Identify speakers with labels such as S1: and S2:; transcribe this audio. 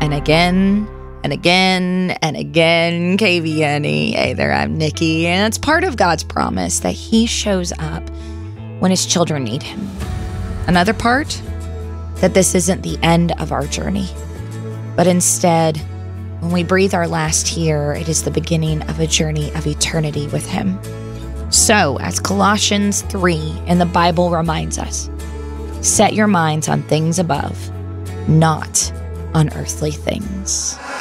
S1: and again and again and again, KVNE. Hey there, I'm Nikki, and it's part of God's promise that he shows up when his children need him. Another part, that this isn't the end of our journey, but instead, when we breathe our last here, it is the beginning of a journey of eternity with him. So, as Colossians 3 in the Bible reminds us, set your minds on things above, not on earthly things.